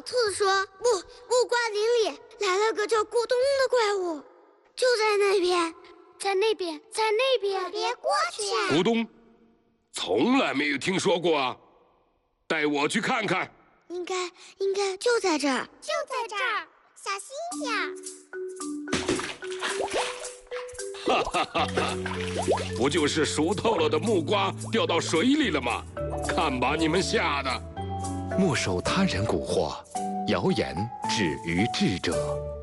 兔子说：“木瓜林里来了个叫咕咚的怪物，就在那边，在那边，在那边， 别过去啊！” 咕咚，从来没有听说过啊！带我去看看。 应该就在这儿， 就在这儿，小心点儿。 哈哈哈哈！不就是熟透了的木瓜掉到水里了吗？看把你们吓的！ 莫受他人蛊惑，谣言止于智者。